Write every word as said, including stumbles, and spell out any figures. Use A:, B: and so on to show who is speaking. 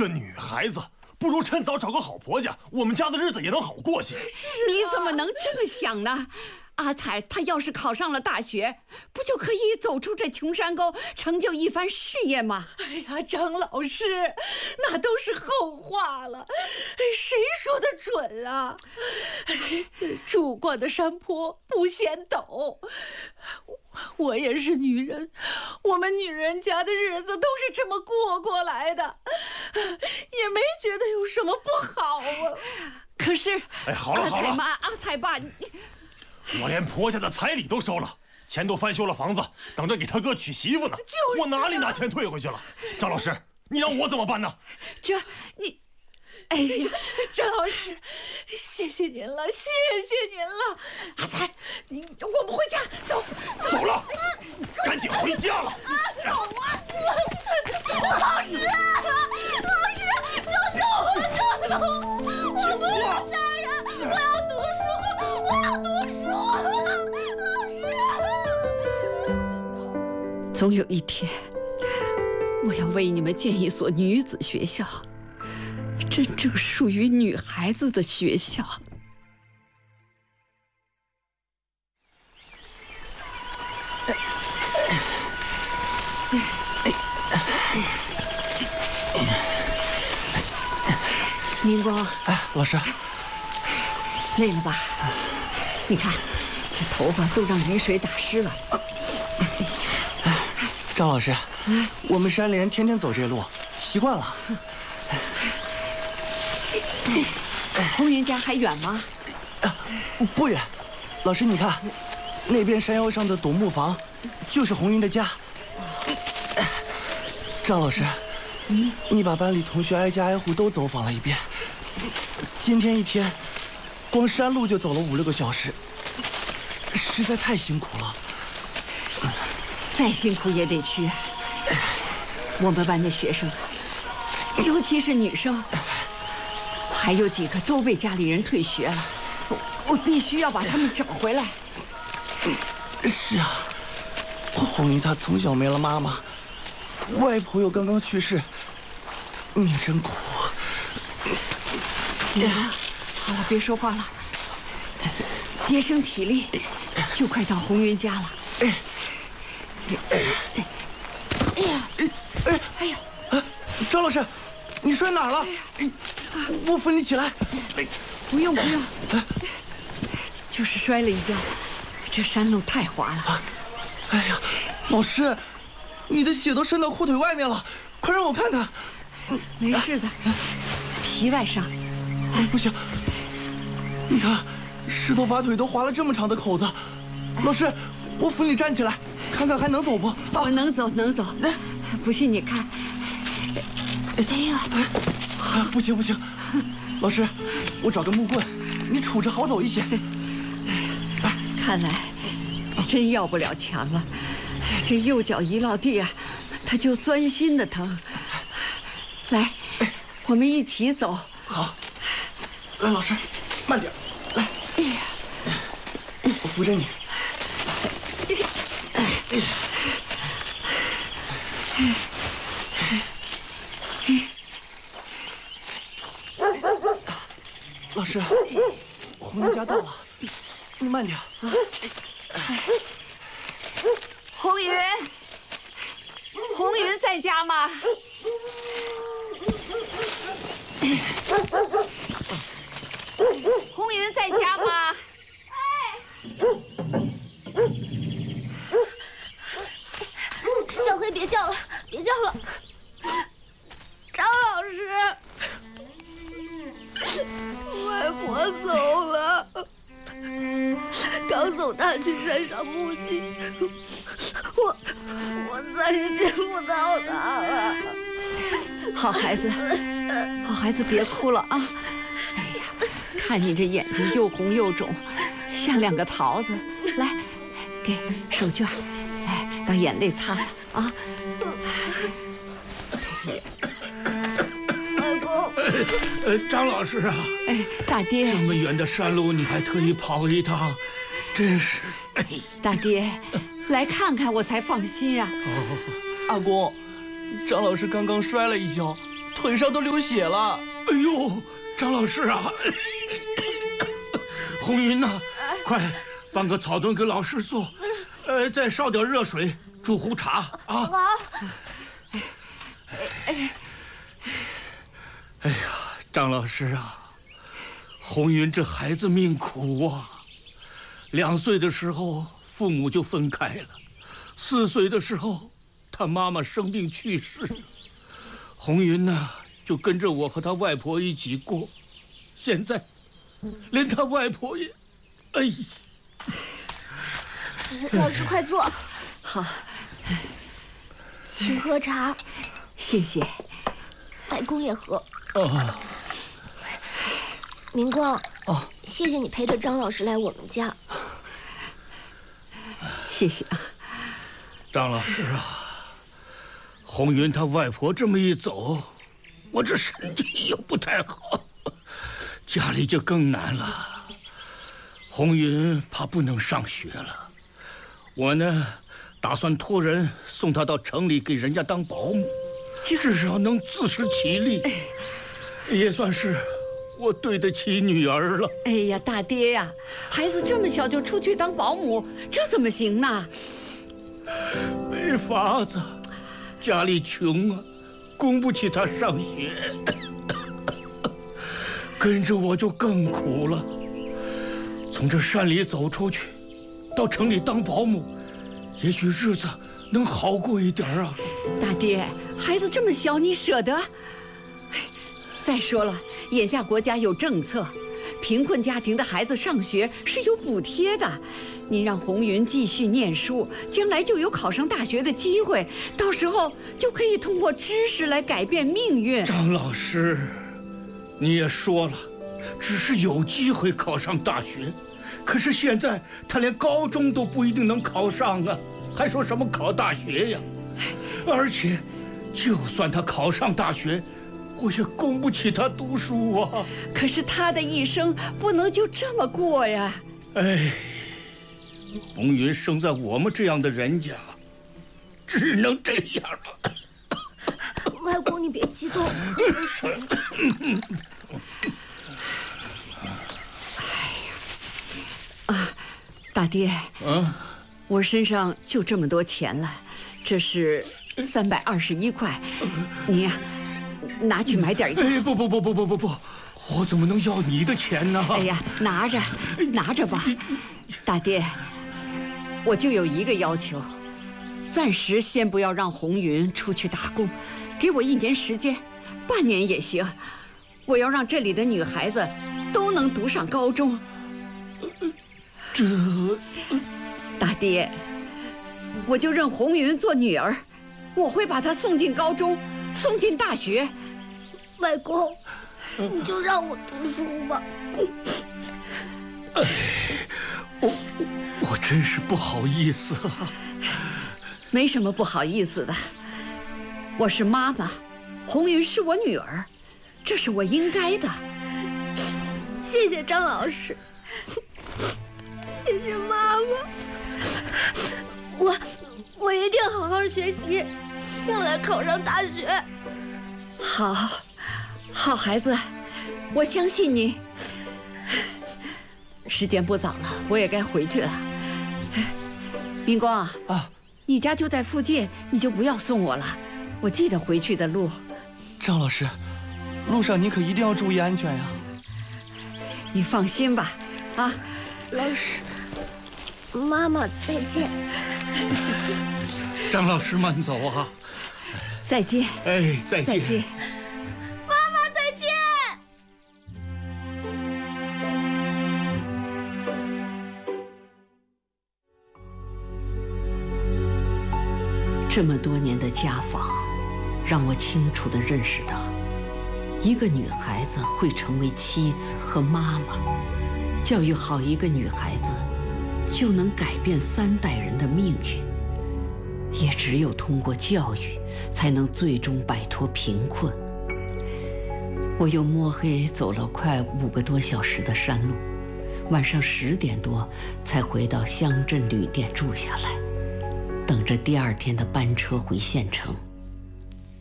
A: 个女孩子，不如趁早找个好婆家，我们家的日子也能好过些。
B: 你怎么能这么想呢？阿彩她要是考上了大学，不就可以走出这穷山沟，成就一番事业吗？
C: 哎呀，张老师，那都是后话了，谁说的准啊？住过的山坡不嫌陡，我也是女人，我们女人家的日子都是这么过过来的，也没觉得有什么不好啊。
B: 可是，
A: 哎，好了好了，
B: 阿彩妈、阿彩爸，你。
A: 我连婆家的彩礼都收了，钱都翻修了房子，等着给他哥娶媳妇呢。
C: 就是、
A: 我哪里拿钱退回去了？张老师，你让我怎么办呢？
B: 这你，哎呀，
C: 张老师，谢谢您了，谢谢您了。阿彩，你我们回家，走，
A: 走, 走了，赶紧回家了。
C: 走啊！老师，老师，救救我！救救我！我不是大人，我要读书，我要读书。老
B: 师，总有一天，我要为你们建一所女子学校，真正属于女孩子的学校。明光，
D: 哎，老师，
B: 累了吧？你看，这头发都让雨水打湿了。
D: 哎，张老师，我们山里人天天走这路，习惯了。
B: 红云家还远吗？
D: 不远。老师，你看，那边山腰上的董木房，就是红云的家。张老师，嗯，你把班里同学挨家挨户都走访了一遍。今天一天，光山路就走了五六个小时，实在太辛苦了。
B: 再辛苦也得去。我们班的学生，尤其是女生，还有几个都被家里人退学了，我我必须要把他们找回来。
D: 是啊，红云她从小没了妈妈，外婆又刚刚去世，命真苦。
B: 呀，好了，别说话了，节省体力，就快到红云家了。哎，哎呀，
D: 哎，哎呀，张老师，你摔哪儿了？我扶你起来。
B: 不用不用，就是摔了一跤，这山路太滑了。
D: 哎呀，老师，你的血都渗到裤腿外面了，快让我看看。
B: 没事的，皮外伤。
D: 不行，你看，石头把腿都划了这么长的口子。老师，我扶你站起来，看看还能走不？啊，
B: 我能走，能走。不信你看。哎呀，
D: 啊，不行不行，老师，我找根木棍，你杵着好走一些。
B: 看来真要不了强了，这右脚一落地啊，它就钻心的疼。来，我们一起走。
D: 好。来，老师，慢点，来，哎呀，我扶着你。老师，红云家到了，你慢点。
B: 红云，红云在家吗？红云在家吗？
E: 小黑，别叫了，别叫了。张老师，外婆走了，刚送她去山上墓地，我我再也见不到她了。
B: 好孩子，好孩子，别哭了啊！哎呀，看你这眼睛又红又肿，像两个桃子。来，给手绢，哎，把眼泪擦擦啊。
E: 外公，
F: 呃，张老师啊，
B: 哎，大爹，
F: 这么远的山路你还特意跑一趟，真是。哎，
B: 大爹，来看看我才放心呀。
D: 阿公，张老师刚刚摔了一跤， 腿上都流血了。
F: 哎呦，张老师啊，红云呐、啊，快搬个草墩给老师坐，呃，再烧点热水，煮壶茶啊。
E: 好。
F: 哎呀，张老师啊，红云这孩子命苦啊，两岁的时候父母就分开了，四岁的时候他妈妈生病去世，红云呢就跟着我和他外婆一起过，现在连他外婆也，哎呀！
E: 老师快坐，
B: 好，
E: 请喝茶。
B: 谢谢。
E: 外公也喝。
F: 哦，
E: 明光，
D: 哦，
E: 谢谢你陪着张老师来我们家。
B: 谢谢啊，
F: 张老师啊，红云她外婆这么一走，我这身体又不太好，家里就更难了。红云怕不能上学了，我呢，打算托人送她到城里给人家当保姆，至少能自食其力，也算是我对得起女儿了。
B: 哎呀，大爹呀，孩子这么小就出去当保姆，这怎么行呢？
F: 没法子，家里穷啊，供不起他上学。跟着我就更苦了，从这山里走出去，到城里当保姆，也许日子能好过一点啊。
B: 大爹，孩子这么小，你舍得？再说了，眼下国家有政策，贫困家庭的孩子上学是有补贴的。您让红云继续念书，将来就有考上大学的机会，到时候就可以通过知识来改变命运。
F: 张老师，你也说了，只是有机会考上大学，可是现在他连高中都不一定能考上啊，还说什么考大学呀？而且，就算他考上大学，我也供不起他读书啊。
B: 可是他的一生不能就这么过呀。
F: 哎，红云生在我们这样的人家，只能这样了。
E: 外公，你别激动，喝水。
B: 啊，大爹，
F: 嗯，
B: 我身上就这么多钱了，这是三百二十一块，你呀，拿去买点药。
F: 哎，不不不不不不不，我怎么能要你的钱呢？
B: 哎呀，拿着，拿着吧，大爹，我就有一个要求，暂时先不要让红云出去打工，给我一年时间，半年也行，我要让这里的女孩子都能读上高中。
F: 这，
B: 大爹，我就认红云做女儿，我会把她送进高中，送进大学。
E: 外公，你就让我读书吧。
F: 哎，我我真是不好意思啊。
B: 没什么不好意思的，我是妈妈，红云是我女儿，这是我应该的。
E: 谢谢张老师，谢谢妈妈，我我一定好好学习，将来考上大学。
B: 好，好孩子，我相信你。时间不早了，我也该回去了。明光
D: 啊，
B: 你家就在附近，你就不要送我了，我记得回去的路。
D: 张老师，路上你可一定要注意安全呀。
B: 你放心吧，啊，
E: 老师，妈妈再见。
F: 张老师慢走啊。
B: 再见。
F: 哎，再见。
B: 再见。
E: 妈妈再见。
B: 这么多年的家访，让我清楚地认识到，一个女孩子会成为妻子和妈妈，教育好一个女孩子，就能改变三代人的命运。也只有通过教育，才能最终摆脱贫困。我又摸黑走了快五个多小时的山路，晚上十点多才回到乡镇旅店住下来，等着第二天的班车回县城。